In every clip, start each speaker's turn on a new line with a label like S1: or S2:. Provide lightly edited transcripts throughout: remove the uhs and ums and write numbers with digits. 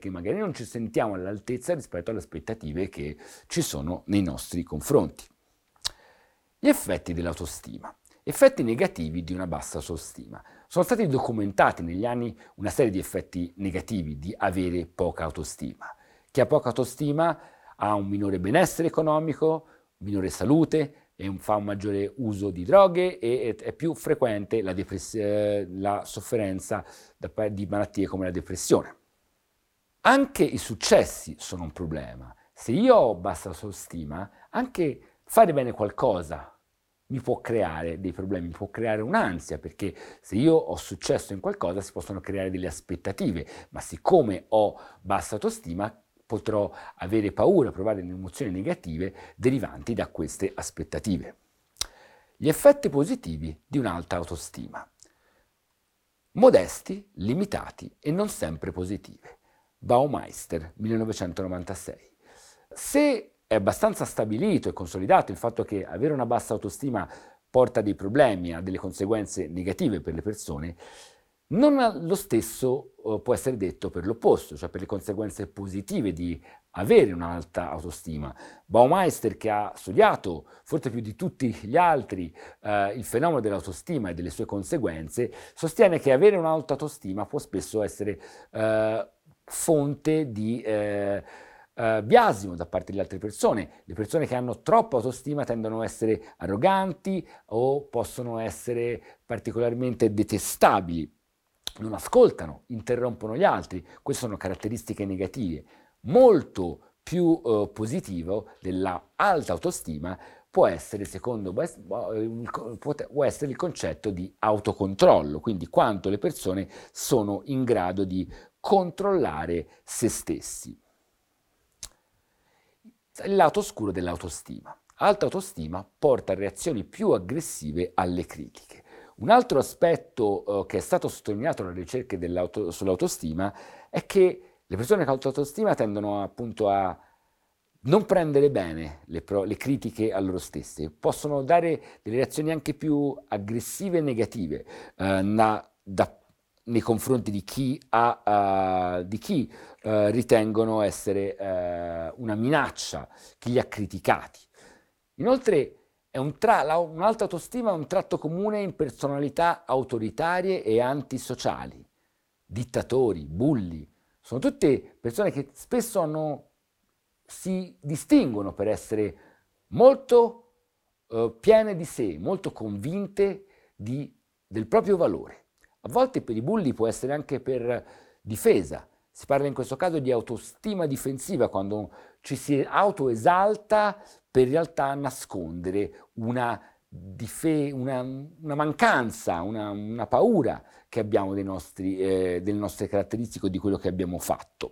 S1: perché magari non ci sentiamo all'altezza rispetto alle aspettative che ci sono nei nostri confronti. Gli effetti dell'autostima. Effetti negativi di una bassa autostima. Sono stati documentati negli anni una serie di effetti negativi di avere poca autostima. Chi ha poca autostima ha un minore benessere economico, minore salute, fa un maggiore uso di droghe e è più frequente la sofferenza di malattie come la depressione. Anche i successi sono un problema. Se io ho bassa autostima, anche fare bene qualcosa mi può creare dei problemi, mi può creare un'ansia, perché se io ho successo in qualcosa si possono creare delle aspettative, ma siccome ho bassa autostima potrò avere paura, provare delle emozioni negative derivanti da queste aspettative. Gli effetti positivi di un'alta autostima. Modesti, limitati e non sempre positive. Baumeister, 1996. Se è abbastanza stabilito e consolidato il fatto che avere una bassa autostima porta dei problemi, ha delle conseguenze negative per le persone, non lo stesso può essere detto per l'opposto, cioè per le conseguenze positive di avere un'alta autostima. Baumeister, che ha studiato, forse più di tutti gli altri, il fenomeno dell'autostima e delle sue conseguenze, sostiene che avere un'alta autostima può spesso essere fonte di biasimo da parte delle altre persone. Le persone che hanno troppa autostima tendono a essere arroganti o possono essere particolarmente detestabili, non ascoltano, interrompono gli altri. Queste sono caratteristiche negative. Molto più positivo della alta autostima può essere, secondo può essere il concetto di autocontrollo, quindi quanto le persone sono in grado di controllare se stessi. Il lato oscuro dell'autostima. Alta autostima porta a reazioni più aggressive alle critiche. Un altro aspetto che è stato sottolineato dalle ricerche sull'autostima è che le persone con alta autostima tendono appunto a non prendere bene le critiche a loro stesse, possono dare delle reazioni anche più aggressive e negative nei confronti di chi ritengono essere una minaccia, chi li ha criticati. Inoltre un'alta autostima è un tratto comune in personalità autoritarie e antisociali, dittatori, bulli. Sono tutte persone che spesso si distinguono per essere molto piene di sé, molto convinte del proprio valore. A volte per i bulli può essere anche per difesa. Si parla in questo caso di autostima difensiva, quando ci si autoesalta per in realtà nascondere una mancanza, una paura che abbiamo delle nostre caratteristiche o di quello che abbiamo fatto.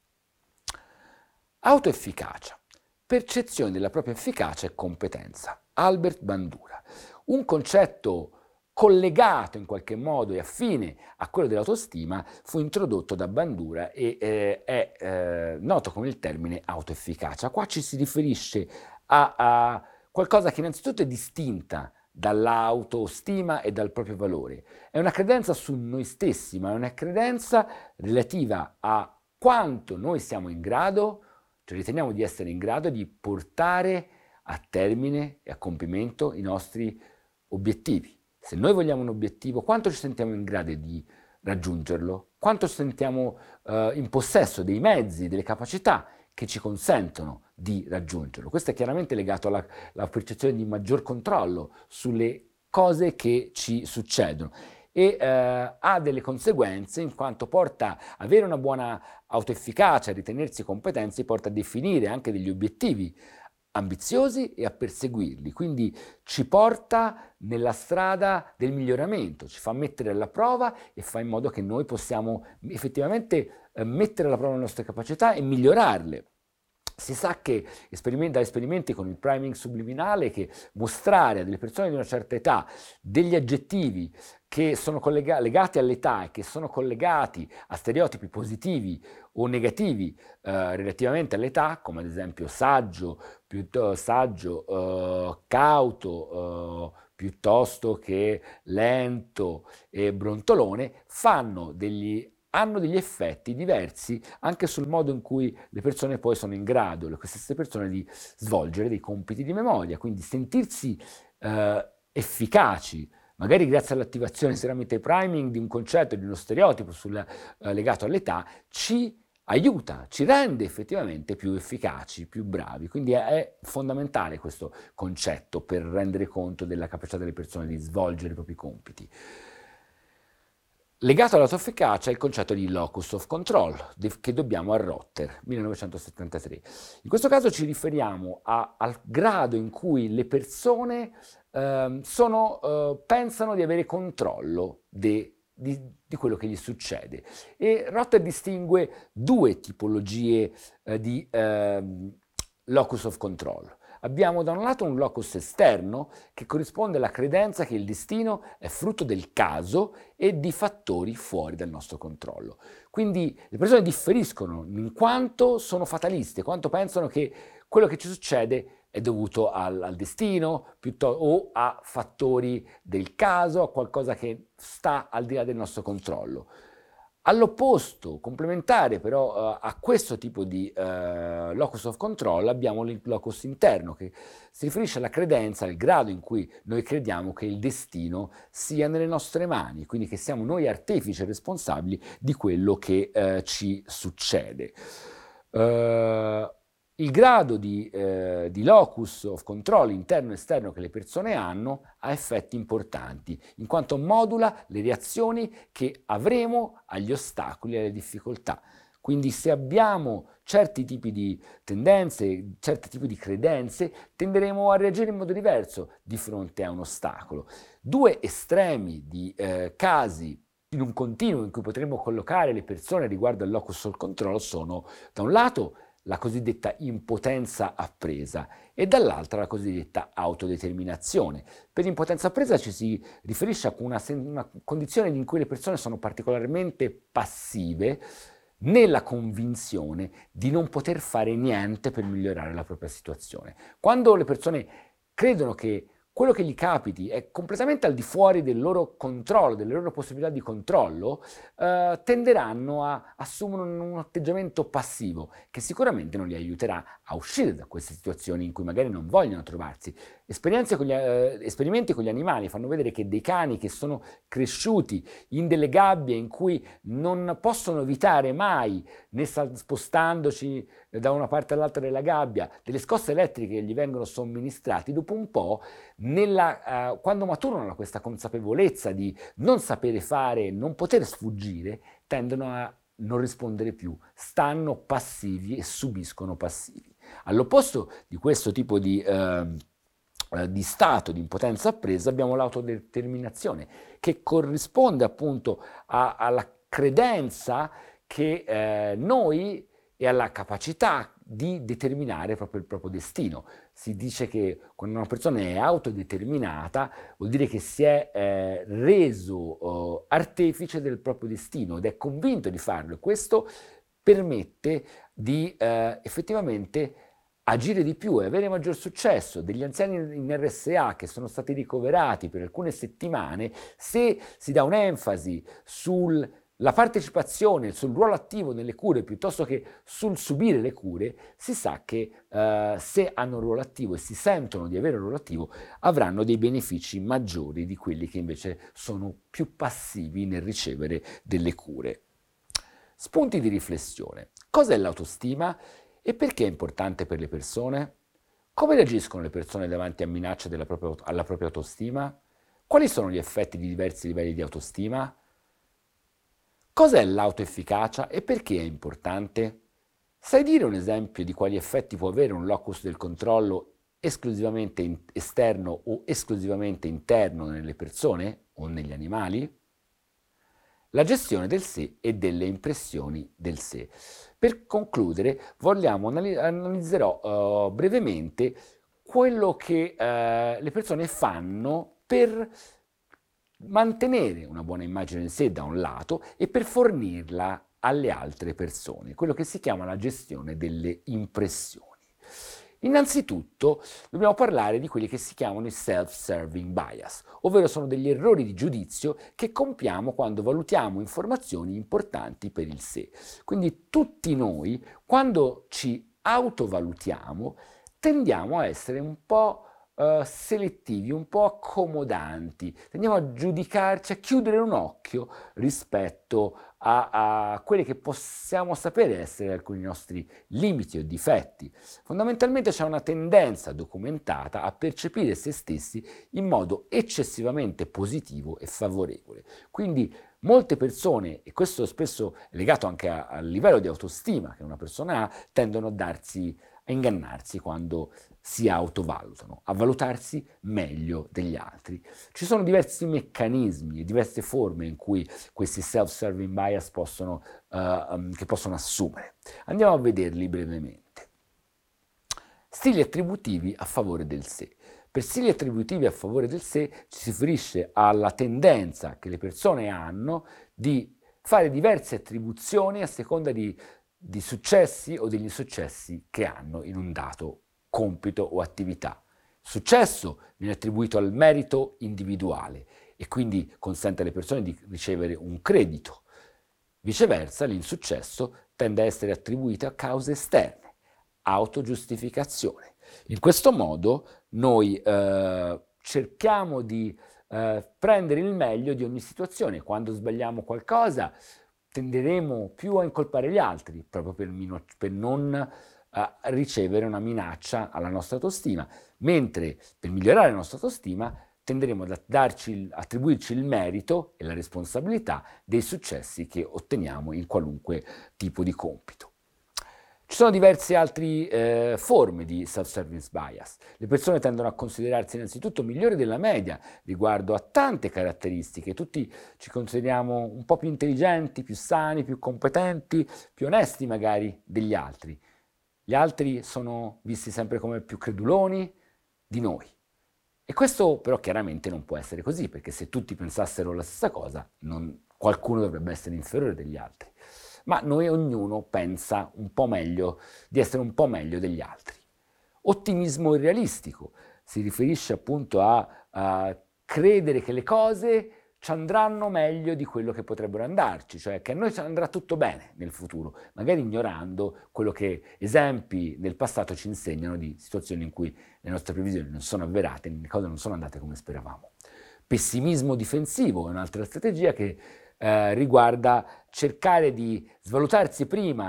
S1: Autoefficacia. Percezione della propria efficacia e competenza. Albert Bandura. Un concetto collegato in qualche modo e affine a quello dell'autostima fu introdotto da Bandura e è noto come il termine autoefficacia. Qua ci si riferisce a qualcosa che innanzitutto è distinta dall'autostima e dal proprio valore. È una credenza su noi stessi, ma è una credenza relativa a quanto noi siamo in grado, cioè riteniamo di essere in grado di portare a termine e a compimento i nostri obiettivi. Se noi vogliamo un obiettivo, quanto ci sentiamo in grado di raggiungerlo? Quanto ci sentiamo in possesso dei mezzi, delle capacità che ci consentono di raggiungerlo? Questo è chiaramente legato alla percezione di maggior controllo sulle cose che ci succedono e ha delle conseguenze in quanto avere una buona autoefficacia, ritenersi competenzi, porta a definire anche degli obiettivi ambiziosi e a perseguirli, quindi ci porta nella strada del miglioramento, ci fa mettere alla prova e fa in modo che noi possiamo effettivamente mettere alla prova le nostre capacità e migliorarle. Si sa che da esperimenti con il priming subliminale che mostrare a delle persone di una certa età degli aggettivi che sono legati all'età e che sono collegati a stereotipi positivi o negativi relativamente all'età, come ad esempio saggio, cauto, piuttosto che lento e brontolone, fanno degli hanno degli effetti diversi anche sul modo in cui le persone poi sono in grado, queste stesse persone, di svolgere dei compiti di memoria, quindi sentirsi efficaci, magari grazie all'attivazione tramite priming di un concetto, di uno stereotipo legato all'età, ci aiuta, ci rende effettivamente più efficaci, più bravi. Quindi è fondamentale questo concetto per rendere conto della capacità delle persone di svolgere i propri compiti. Legato all'autoefficacia è il concetto di locus of control, che dobbiamo a Rotter, 1973. In questo caso ci riferiamo al grado in cui le persone pensano di avere controllo di quello che gli succede. E Rotter distingue due tipologie di locus of control. Abbiamo da un lato un locus esterno che corrisponde alla credenza che il destino è frutto del caso e di fattori fuori dal nostro controllo. Quindi le persone differiscono in quanto sono fataliste, quanto pensano che quello che ci succede è dovuto al destino o a fattori del caso, a qualcosa che sta al di là del nostro controllo. All'opposto, complementare però a questo tipo di locus of control, abbiamo il locus interno, che si riferisce alla credenza, al grado in cui noi crediamo che il destino sia nelle nostre mani, quindi che siamo noi artefici e responsabili di quello che ci succede. Il grado di locus of control interno e esterno che le persone hanno ha effetti importanti, in quanto modula le reazioni che avremo agli ostacoli e alle difficoltà. Quindi se abbiamo certi tipi di tendenze, certi tipi di credenze, tenderemo a reagire in modo diverso di fronte a un ostacolo. Due estremi di casi in un continuo in cui potremmo collocare le persone riguardo al locus of control sono, da un lato, la cosiddetta impotenza appresa e dall'altra la cosiddetta autodeterminazione. Per impotenza appresa ci si riferisce a una condizione in cui le persone sono particolarmente passive nella convinzione di non poter fare niente per migliorare la propria situazione. Quando le persone credono che quello che gli capiti è completamente al di fuori del loro controllo, delle loro possibilità di controllo, tenderanno a assumere un atteggiamento passivo che sicuramente non li aiuterà a uscire da queste situazioni in cui magari non vogliono trovarsi. Esperimenti con gli animali fanno vedere che dei cani che sono cresciuti in delle gabbie in cui non possono evitare mai, né spostandoci da una parte all'altra della gabbia, delle scosse elettriche che gli vengono somministrati, dopo un po', quando maturano da questa consapevolezza di non sapere fare, non poter sfuggire, tendono a non rispondere più, stanno passivi e subiscono passivi. All'opposto di questo tipo di stato di impotenza appresa abbiamo l'autodeterminazione, che corrisponde appunto alla credenza che noi e alla capacità di determinare proprio il proprio destino. Si dice che quando una persona è autodeterminata vuol dire che si è reso artefice del proprio destino ed è convinto di farlo, e questo permette di effettivamente agire di più e avere maggior successo. Degli anziani in RSA che sono stati ricoverati per alcune settimane, se si dà un'enfasi sulla partecipazione, sul ruolo attivo nelle cure piuttosto che sul subire le cure, si sa che se hanno un ruolo attivo e si sentono di avere un ruolo attivo, avranno dei benefici maggiori di quelli che invece sono più passivi nel ricevere delle cure. Spunti di riflessione. Cos'è l'autostima? E perché è importante per le persone? Come reagiscono le persone davanti a minacce alla propria autostima? Quali sono gli effetti di diversi livelli di autostima? Cos'è l'autoefficacia e perché è importante? Sai dire un esempio di quali effetti può avere un locus del controllo esclusivamente esterno o esclusivamente interno nelle persone o negli animali? La gestione del sé e delle impressioni del sé. Per concludere, analizzerò brevemente quello che le persone fanno per mantenere una buona immagine di sé da un lato e per fornirla alle altre persone, quello che si chiama la gestione delle impressioni. Innanzitutto dobbiamo parlare di quelli che si chiamano i self-serving bias, ovvero sono degli errori di giudizio che compiamo quando valutiamo informazioni importanti per il sé. Quindi tutti noi, quando ci autovalutiamo, tendiamo a essere un po' selettivi, un po' accomodanti, tendiamo a giudicarci, a chiudere un occhio rispetto a quelli che possiamo sapere essere alcuni nostri limiti o difetti. Fondamentalmente c'è una tendenza documentata a percepire se stessi in modo eccessivamente positivo e favorevole. Quindi molte persone, e questo spesso è legato anche al livello di autostima che una persona ha, tendono a ingannarsi quando si autovalutano, a valutarsi meglio degli altri. Ci sono diversi meccanismi e diverse forme in cui questi self-serving bias che possono assumere. Andiamo a vederli brevemente. Stili attributivi a favore del sé. Per stili attributivi a favore del sé ci si riferisce alla tendenza che le persone hanno di fare diverse attribuzioni a seconda di successi o degli insuccessi che hanno in un dato compito o attività. Successo viene attribuito al merito individuale e quindi consente alle persone di ricevere un credito. Viceversa, l'insuccesso tende a essere attribuito a cause esterne, autogiustificazione. In questo modo noi cerchiamo di prendere il meglio di ogni situazione. Quando sbagliamo qualcosa tenderemo più a incolpare gli altri, proprio per non ricevere una minaccia alla nostra autostima, mentre per migliorare la nostra autostima tenderemo ad attribuirci il merito e la responsabilità dei successi che otteniamo in qualunque tipo di compito. Ci sono diverse altre forme di self-service bias. Le persone tendono a considerarsi innanzitutto migliori della media riguardo a tante caratteristiche. Tutti ci consideriamo un po' più intelligenti, più sani, più competenti, più onesti magari degli altri. Gli altri sono visti sempre come più creduloni di noi. E questo però chiaramente non può essere così, perché se tutti pensassero la stessa cosa, qualcuno dovrebbe essere inferiore degli altri. Ma ognuno pensa un po' meglio, di essere un po' meglio degli altri. Ottimismo irrealistico si riferisce appunto a credere che le cose ci andranno meglio di quello che potrebbero andarci, cioè che a noi andrà tutto bene nel futuro, magari ignorando quello che esempi nel passato ci insegnano di situazioni in cui le nostre previsioni non sono avverate, le cose non sono andate come speravamo. Pessimismo difensivo è un'altra strategia che riguarda cercare di svalutarsi prima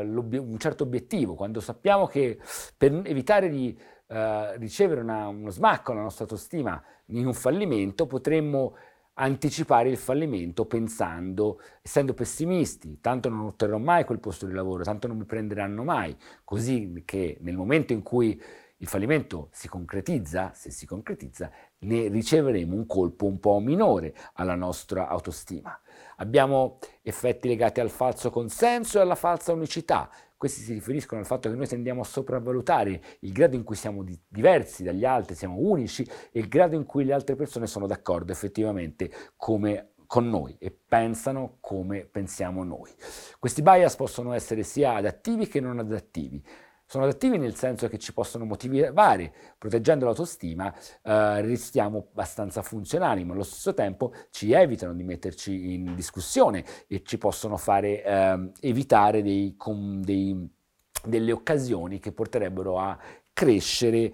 S1: un certo obiettivo, quando sappiamo che per evitare di ricevere uno smacco alla nostra autostima in un fallimento, potremmo anticipare il fallimento essendo pessimisti, tanto non otterrò mai quel posto di lavoro, tanto non mi prenderanno mai, così che nel momento in cui il fallimento si concretizza, se si concretizza, ne riceveremo un colpo un po' minore alla nostra autostima. Abbiamo effetti legati al falso consenso e alla falsa unicità. Questi si riferiscono al fatto che noi tendiamo a sopravvalutare il grado in cui siamo diversi dagli altri, siamo unici, e il grado in cui le altre persone sono d'accordo effettivamente con noi e pensano come pensiamo noi. Questi bias possono essere sia adattivi che non adattivi. Sono adattivi nel senso che ci possono motivare, proteggendo l'autostima, restiamo abbastanza funzionali, ma allo stesso tempo ci evitano di metterci in discussione e ci possono fare evitare delle occasioni che porterebbero a crescere.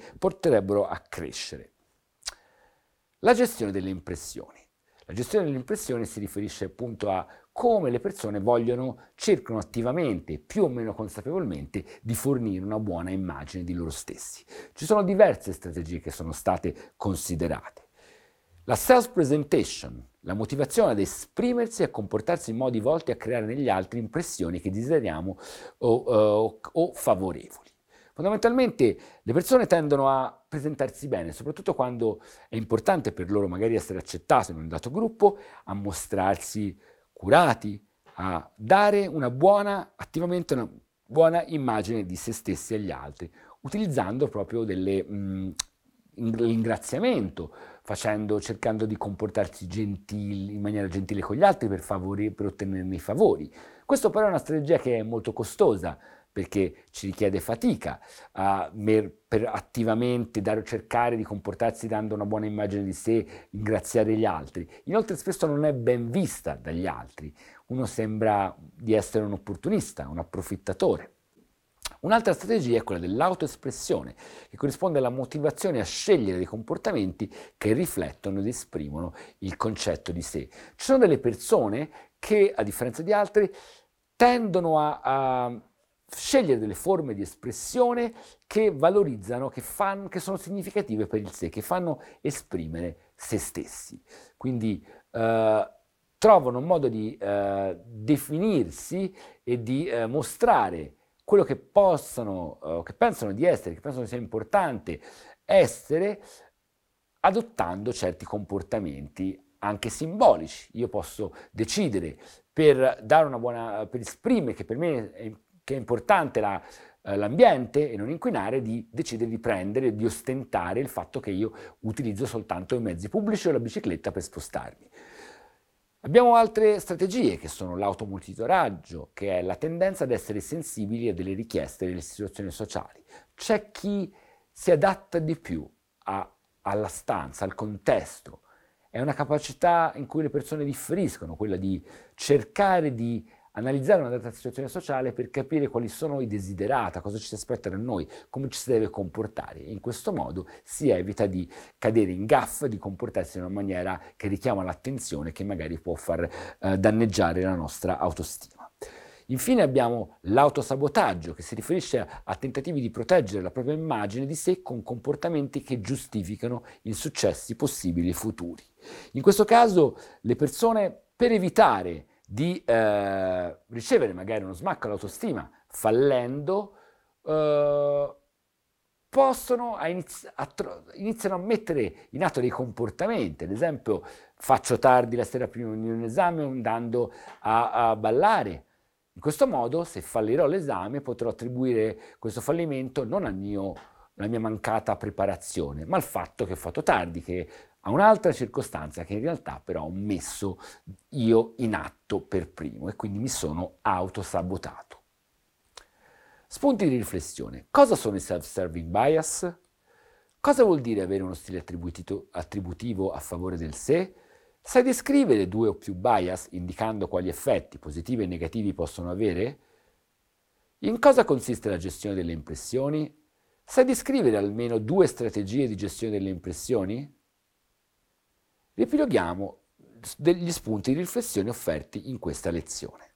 S1: La gestione delle impressioni. La gestione delle impressioni si riferisce appunto a come le persone cercano attivamente, più o meno consapevolmente, di fornire una buona immagine di loro stessi. Ci sono diverse strategie che sono state considerate. La self-presentation, la motivazione ad esprimersi e a comportarsi in modi volti a creare negli altri impressioni che desideriamo o favorevoli. Fondamentalmente le persone tendono a presentarsi bene, soprattutto quando è importante per loro magari essere accettati in un dato gruppo, a mostrarsi curati, a dare attivamente una buona immagine di se stessi agli altri, utilizzando proprio ringraziamento, cercando di comportarsi in maniera gentile con gli altri per ottenerne i favori. Questo però è una strategia che è molto costosa, perché ci richiede fatica per attivamente cercare di comportarsi dando una buona immagine di sé, ringraziare gli altri. Inoltre spesso non è ben vista dagli altri, uno sembra di essere un opportunista, un approfittatore. Un'altra strategia è quella dell'autoespressione, che corrisponde alla motivazione a scegliere dei comportamenti che riflettono ed esprimono il concetto di sé. Ci sono delle persone che, a differenza di altri, tendono a scegliere delle forme di espressione che valorizzano, che sono significative per il sé, che fanno esprimere se stessi. Quindi trovano un modo di definirsi e di mostrare quello che pensano di essere, che pensano sia importante essere, adottando certi comportamenti anche simbolici. Io posso decidere per esprimere che per me che è importante l'ambiente e non inquinare, di decidere di prendere, di ostentare il fatto che io utilizzo soltanto i mezzi pubblici o la bicicletta per spostarmi. Abbiamo altre strategie che sono l'automonitoraggio, che è la tendenza ad essere sensibili a delle richieste delle situazioni sociali. C'è chi si adatta di più alla stanza, al contesto. È una capacità in cui le persone differiscono, quella di cercare di analizzare una data situazione sociale per capire quali sono i desiderata, cosa ci si aspetta da noi, come ci si deve comportare. In questo modo si evita di cadere in gaffe, di comportarsi in una maniera che richiama l'attenzione, che magari può far danneggiare la nostra autostima. Infine abbiamo l'autosabotaggio, che si riferisce a tentativi di proteggere la propria immagine di sé con comportamenti che giustificano insuccessi possibili futuri. In questo caso le persone, per evitare di ricevere magari uno smacco all'autostima fallendo, iniziano a mettere in atto dei comportamenti. Ad esempio, faccio tardi la sera prima di un esame andando a ballare. In questo modo, se fallirò l'esame, potrò attribuire questo fallimento non alla mia mancata preparazione, ma al fatto che ho fatto tardi, che a un'altra circostanza che in realtà però ho messo io in atto per primo e quindi mi sono autosabotato. Spunti di riflessione. Cosa sono i self-serving bias? Cosa vuol dire avere uno stile attributivo a favore del sé? Sai descrivere 2 o più bias indicando quali effetti positivi e negativi possono avere? In cosa consiste la gestione delle impressioni? Sai descrivere almeno 2 strategie di gestione delle impressioni? Riepiloghiamo degli spunti di riflessione offerti in questa lezione.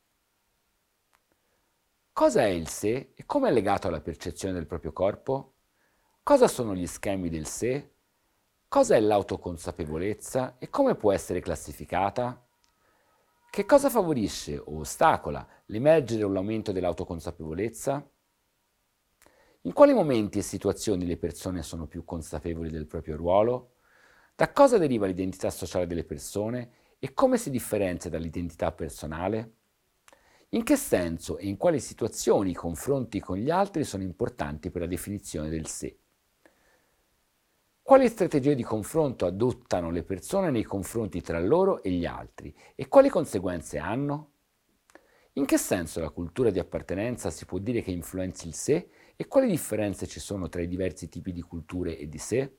S1: Cosa è il sé e come è legato alla percezione del proprio corpo? Cosa sono gli schemi del sé? Cosa è l'autoconsapevolezza e come può essere classificata? Che cosa favorisce o ostacola l'emergere o l'aumento dell'autoconsapevolezza? In quali momenti e situazioni le persone sono più consapevoli del proprio ruolo? Da cosa deriva l'identità sociale delle persone e come si differenzia dall'identità personale? In che senso e in quali situazioni i confronti con gli altri sono importanti per la definizione del sé? Quali strategie di confronto adottano le persone nei confronti tra loro e gli altri e quali conseguenze hanno? In che senso la cultura di appartenenza si può dire che influenzi il sé e quali differenze ci sono tra i diversi tipi di culture e di sé?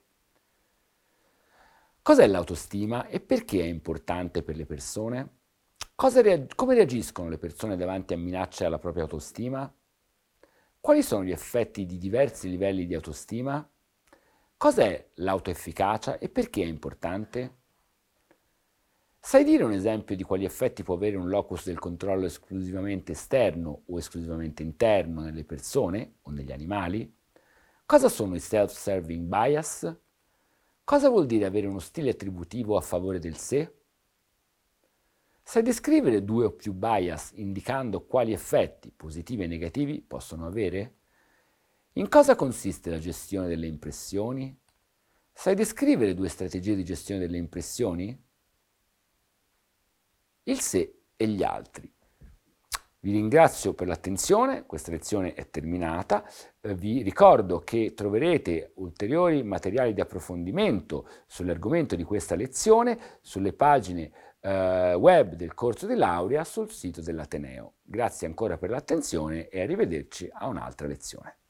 S1: Cos'è l'autostima e perché è importante per le persone? Come reagiscono le persone davanti a minacce alla propria autostima? Quali sono gli effetti di diversi livelli di autostima? Cos'è l'autoefficacia e perché è importante? Sai dire un esempio di quali effetti può avere un locus del controllo esclusivamente esterno o esclusivamente interno nelle persone o negli animali? Cosa sono i self-serving bias? Cosa vuol dire avere uno stile attributivo a favore del sé? Sai descrivere 2 o più bias indicando quali effetti, positivi e negativi, possono avere? In cosa consiste la gestione delle impressioni? Sai descrivere 2 strategie di gestione delle impressioni? Il sé e gli altri. Vi ringrazio per l'attenzione, questa lezione è terminata, vi ricordo che troverete ulteriori materiali di approfondimento sull'argomento di questa lezione sulle pagine web del corso di laurea sul sito dell'Ateneo. Grazie ancora per l'attenzione e arrivederci a un'altra lezione.